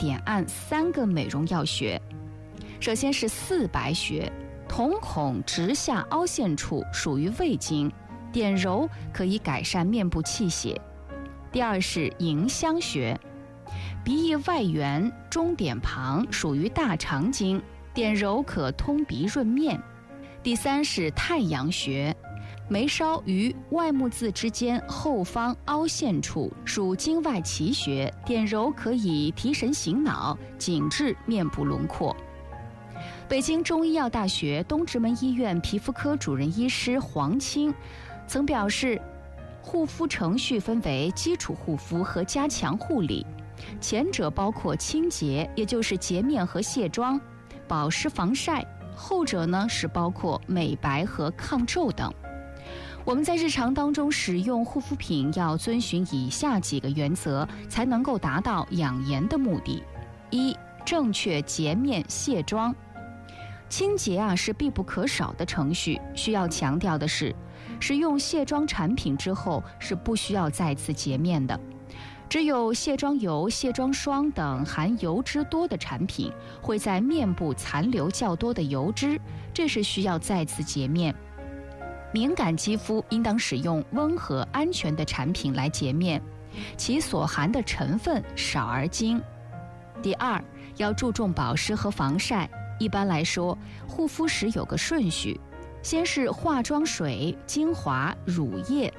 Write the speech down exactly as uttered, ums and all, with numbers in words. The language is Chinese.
点按三个美容要穴。首先是四白穴，瞳孔直下凹陷处属于胃经，点揉可以改善面部气血。第二是迎香穴，鼻翼外缘中点旁属于大肠经，点揉可通鼻润面。第三是太阳穴，眉梢与外目眦之间后方凹陷处属经外奇穴，点揉可以提神醒脑，紧致面部轮廓。北京中医药大学东直门医院皮肤科主任医师黄清曾表示，护肤程序分为基础护肤和加强护理，前者包括清洁，也就是洁面和卸妆，保湿防晒；后者呢是包括美白和抗皱等。我们在日常当中使用护肤品要遵循以下几个原则，才能够达到养颜的目的。一、正确洁面卸妆。清洁啊是必不可少的程序，需要强调的是，使用卸妆产品之后是不需要再次洁面的。只有卸妆油、卸妆霜等含油脂多的产品会在面部残留较多的油脂，这是需要再次洁面。敏感肌肤应当使用温和安全的产品来洁面，其所含的成分少而精。第二，要注重保湿和防晒。一般来说，护肤时有个顺序，先是化妆水、精华、乳液